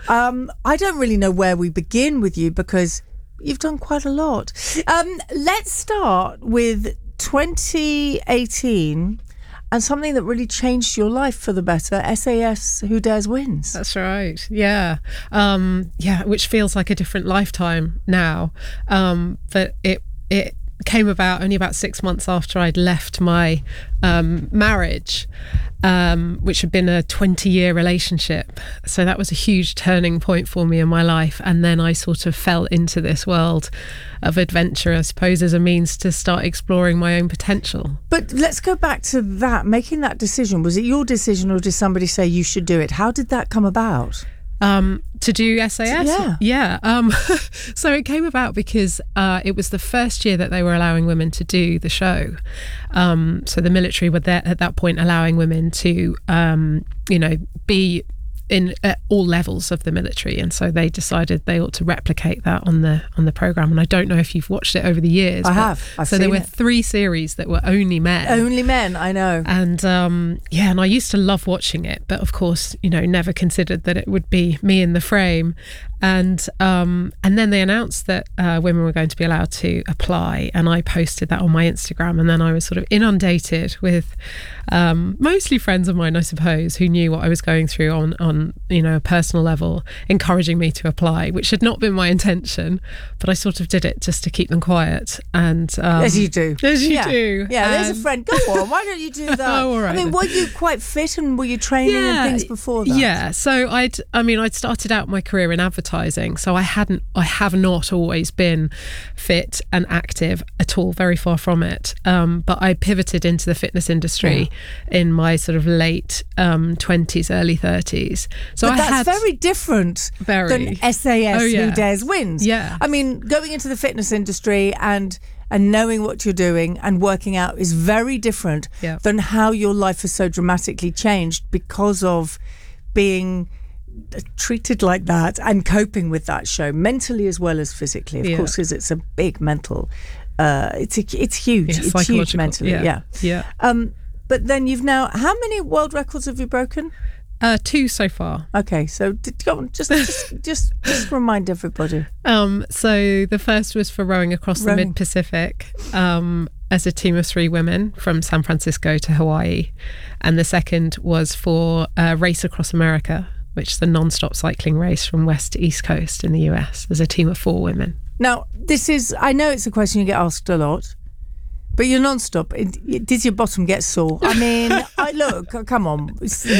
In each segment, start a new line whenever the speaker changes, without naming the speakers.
I don't really know where we begin with you because you've done quite a lot. Let's start with 2018 and something that really changed your life for the better, SAS Who Dares Wins.
That's right. Yeah. Which feels like a different lifetime now. But it came about only about 6 months after I'd left my marriage, which had been a 20-year relationship. So that was a huge turning point for me in my life. And then I sort of fell into this world of adventure, I suppose, as a means to start exploring my own potential.
But let's go back to that, making that decision. Was it your decision or did somebody say you should do it? How did that come about?
To do SAS?
Yeah.
So it came about because it was the first year that they were allowing women to do the show. So the military were there at that point allowing women to, be in at all levels of the military, and so they decided they ought to replicate that on the program. And I don't know if you've watched it over the years.
I have.
So there were 3 series that were only men.
Only men, I know.
And and I used to love watching it, but of course, never considered that it would be me in the frame. And then they announced that women were going to be allowed to apply, and I posted that on my Instagram. And then I was sort of inundated with mostly friends of mine, I suppose, who knew what I was going through on a personal level, encouraging me to apply, which had not been my intention, but I sort of did it just to keep them quiet. And
as you do.
Do.
Yeah, there's a friend. Go on, why don't you do that?
Oh, all right.
I mean, were you quite fit and were you training and things before that?
Yeah, so I'd started out my career in advertising, so I have not always been fit and active at all, very far from it. But I pivoted into the fitness industry in my sort of late 20s, early 30s. So
but that's very different than SAS Who Dares Wins.
Yeah.
I mean, going into the fitness industry and knowing what you're doing and working out is very different than how your life has so dramatically changed because of being treated like that and coping with that show mentally as well as physically, of course, because it's a big mental it's huge. It's huge mentally. Yeah. But then you've now, how many world records have you broken?
2 so far.
Okay, so go on, just remind everybody.
So the first was for rowing across the Mid-Pacific as a team of 3 women from San Francisco to Hawaii, and the second was for Race Across America, which is the non-stop cycling race from west to east coast in the US. There's a team of 4 women. Now,
I know it's a question you get asked a lot, but you're non-stop. Did your bottom get sore? I mean, look, come on.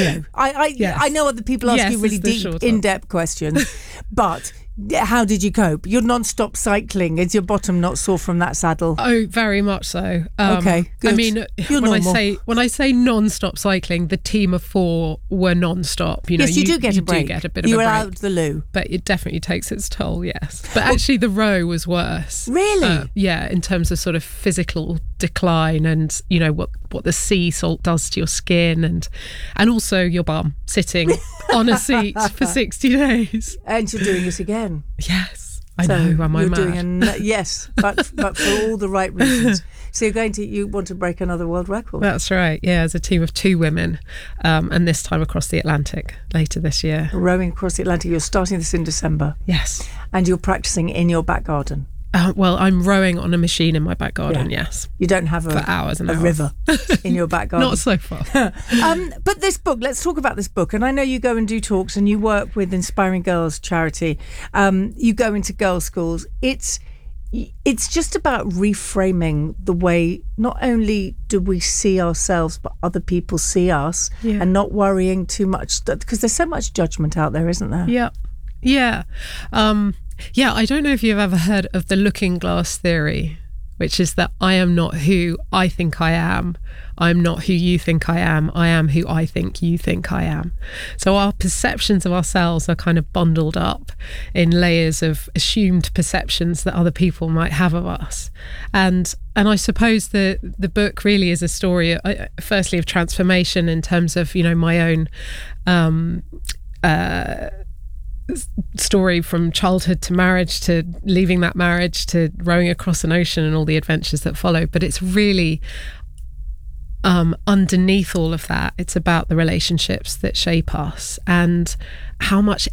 I know other people ask you really deep, in-depth questions, but how did you cope? You're non-stop cycling. Is your bottom not sore from that saddle?
Oh, very much so.
Okay, good.
I mean, when I say non-stop cycling, the team of 4 were non-stop.
Yes, you do get a break.
You do get a bit of a break.
You were out the loo.
But it definitely takes its toll, yes. But actually the row was worse.
Really?
In terms of sort of physical decline and, what the sea salt does to your skin and also your bum sitting on a seat for 60 days.
And you're doing it again.
Yes, I know. Am I mad?
Yes, but for all the right reasons. So you want to break another world record?
That's right. Yeah, as a team of 2 women, and this time across the Atlantic later this year.
Rowing across the Atlantic. You're starting this in December.
Yes,
and you're practicing in your back garden.
Well, I'm rowing on a machine in my back garden, yes.
You don't have
for hours and hours.
River in your back garden.
Not so far.
But this book, let's talk about this book. And I know you go and do talks and you work with Inspiring Girls charity. You go into girls' schools. It's just about reframing the way not only do we see ourselves, but other people see us and not worrying too much because there's so much judgment out there, isn't there?
Yeah. Yeah. I don't know if you've ever heard of the looking glass theory, which is that I am not who I think I am. I'm not who you think I am. I am who I think you think I am. So our perceptions of ourselves are kind of bundled up in layers of assumed perceptions that other people might have of us. And I suppose the book really is a story, firstly, of transformation in terms of, my own story from childhood to marriage to leaving that marriage to rowing across an ocean and all the adventures that follow. But it's really underneath all of that, it's about the relationships that shape us and how much